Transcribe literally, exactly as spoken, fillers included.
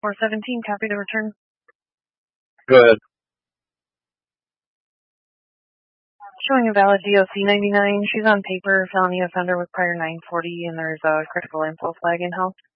four seventeen, copy the return. Go ahead. Showing a valid D O C ninety-nine. She's on paper, felony offender with prior nine forty, and there's a critical info flag in-house.